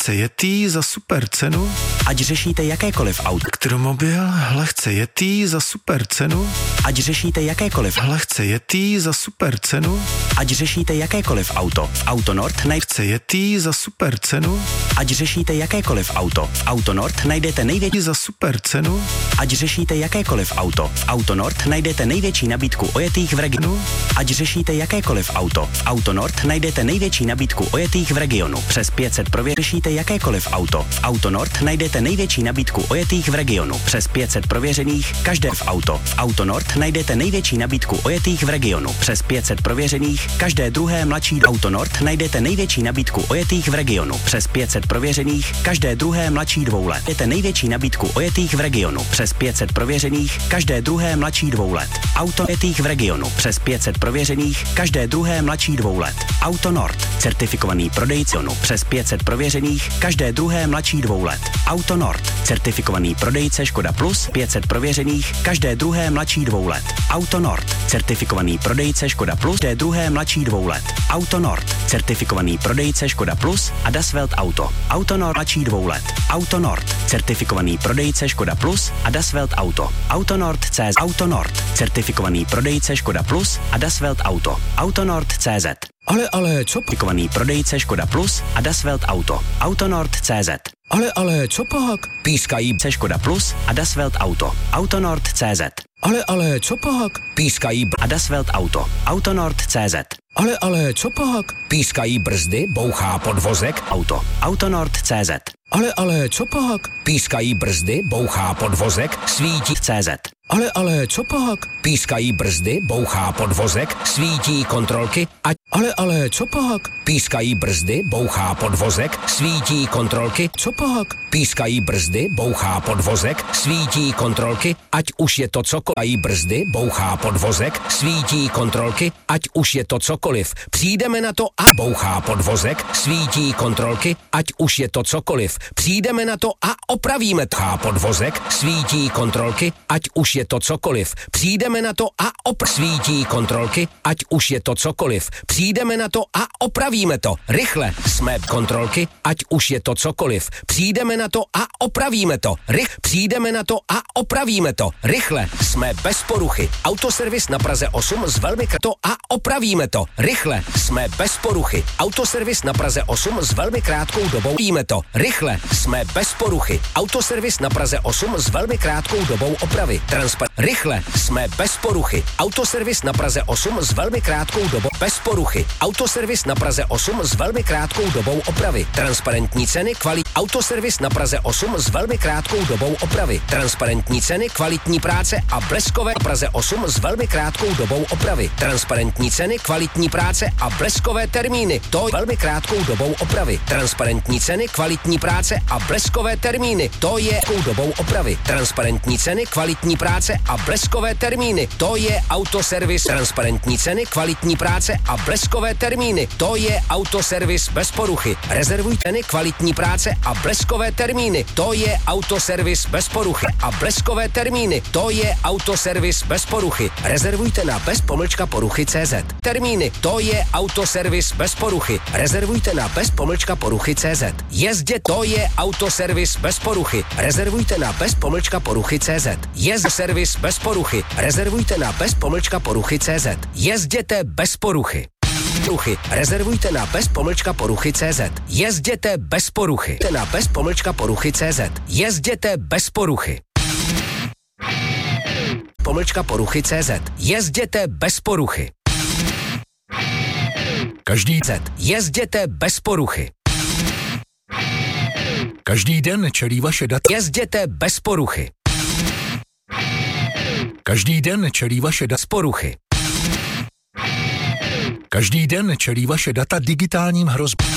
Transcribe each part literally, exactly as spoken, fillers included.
lehce jetý za super cenu. Ať řešíte jakékoliv auto. Elektromobil lehce jetý za super cenu. Ať řešíte jakékoliv lehce jetý za super cenu. Ať řešíte jakékoliv auto. V Auto Nord lehce jetý za super cenu. Ať řešíte jakékoliv auto. V Auto Nord najdete největší za super cenu. Ať řešíte jakékoliv auto. V Auto Nord najdete největší nabídku ojetých v regionu. Ať řešíte jakékoliv auto. V Auto Nord najdete největší nabídku ojetých v regionu. Přes pět set prověřených. Řešíte jakékoliv auto. V Auto Nord najdete největší nabídku ojetých v regionu. Přes pět set prověřených. Každé v auto. V Auto Nord najdete největší nabídku ojetých v regionu. Přes pět set prověřených. Každé druhé mladší Auto Nord najdete největší nabídku ojetých v regionu. Přes pět set prověřených. Každé druhé mladší dvou let. Najdete největší nabídku ojetých v regionu. Přes pět set prověřených. Každé druhé mladší dvou let. Auto ojetých v regionu. Přes pět set prověřených. Každé druhé mladší dvou let. Auto Nord. Certifikovaný prodejce přes pět set prověřených. Každé druhé mladší dvou let. Auto Nord. Certifikovaný prodejce Škoda Plus. pět set prověřených. Každé druhé mladší dvou let. Auto Nord. Certifikovaný prodejce Škoda Plus. Každé druhé mladší dvou let. Auto Nord. Certifikovaný prodejce Škoda Plus a Dasvelt Auto. Auto Nord mladší dvou let. Auto Nord. Certifikovaný prodejce Škoda Plus a Dasvelt Auto. Auto Nord C Z. Auto Nord. Certifikovaný prodejce Škoda Plus a Dasvelt Auto. Auto Nord C Z. Ale, ale, co? Certifikovaný prodejce Škoda Plus a Dasvelt Auto. Auto Nord C Z. Ale, ale, co pak? Pískají se Škoda Plus a Dasvelt Auto. Auto Nord C Z. Ale, ale, co pak? Pískají a Dasvelt Auto. Auto Nord C Z. Ale, ale, co pak? Pískají brzdy, bouchá podvozek. Auto. Auto Nord C Z. Ale, ale, co pak? Pískají brzdy, bouchá podvozek, svítí C Z. Ale, ale, co pak? Pískají brzdy, bouchá podvozek, svítí kontrolky, ať... Ale, ale, co pak? Pískají brzdy, bouchá podvozek, svítí kontrolky, co pak? Pískají brzdy, bouchá podvozek, svítí kontrolky, ať už je to cokoliv. Brzdy, bouchá podvozek, svítí kontrolky, ať už je to cokoliv. Přijdeme na to a bouchá podvozek, svítí kontrolky, ať už je to cokoliv. Přijdeme na to a opravíme tchá podvozek, svítí kontrolky, ať už je to cokoliv. Přijdeme na to a opr svítí kontrolky, ať už je to cokoliv. Přijdeme na to a opravíme to. Rychle jsme kontrolky, ať už je to cokoliv. Přijdeme na to a opravíme to. Rych přijdeme na to a opravíme to. Rychle jsme bez poruchy. Autoservis na Praze osm z velmi to a opravíme to. Rychle jsme bez poruchy. Autoservis na Praze osm s velmi krátkou dobou. Víme to. Rychle jsme bez poruchy. Autoservis na Praze osm s velmi krátkou dobou opravy. Transpa- Rychle jsme bez poruchy. Autoservis na Praze osm s velmi krátkou dobou. Bez poruchy. Autoservis na Praze osm s velmi krátkou dobou opravy. Transparentní ceny, kvalit. Autoservis na Praze osm s velmi krátkou dobou opravy. Transparentní ceny, kvalitní práce a bleskové. Praze osm s velmi krátkou dobou opravy. Transparentní ceny, kvalitní práce a bleskové termíny. To je velmi krátkou dobou opravy. Transparentní ceny, kvalitní práce a bleskové termíny. To je dobou opravy. Transparentní ceny, kvalitní práce a bleskové termíny. To je autoservis. Transparentní ceny, kvalitní práce a bleskové termíny. To je autoservis bez poruchy. Rezervuj ceny, kvalitní práce a bleskové termíny. To je autoservis bez poruchy a bleskové termíny. To je autoservis bez poruchy. Rezervujte na bez pomlčka poruchy C Z. Termíny. To je autoservis bez poruchy. Rezervujte na bez pomlčka poruchy C Z. Jezdě. To je autoservis bez poruchy. Rezervujte na bez pomlčka poruchy C Z. Jezd servis bez poruchy. Rezervujte na bez pomlčka poruchy C Z. Jezděte bez poruchy. Poruchy. Rezervujte na bez pomlčka poruchy C Z. Jezděte bez poruchy. Na bez pomlčka poruchy C Z. Jezděte bez poruchy. Pomlčka poruchy C Z. Jezděte bez poruchy. Každý Z. Jezděte bez poruchy. Každý den čelí vaše data. Jezděte bez poruchy. Každý den čelí vaše data. Poruchy. Každý den čelí vaše data digitálním hrozbám.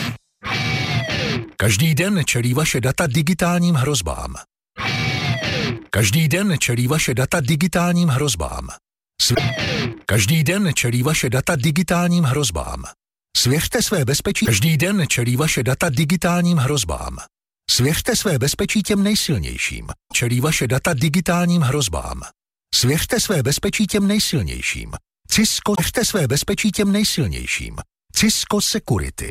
Každý den čelí vaše data digitálním hrozbám. Každý den čelí vaše data digitálním hrozbám. Sv- Každý den čelí vaše data digitálním hrozbám. Svěřte své bezpečí. Každý den čelí vaše data digitálním hrozbám. Svěřte své bezpečí těm nejsilnějším. Čelí vaše data digitálním hrozbám. Svěřte své bezpečí těm nejsilnějším. Cisco, svěřte své bezpečí těm nejsilnějším. Cisco Security.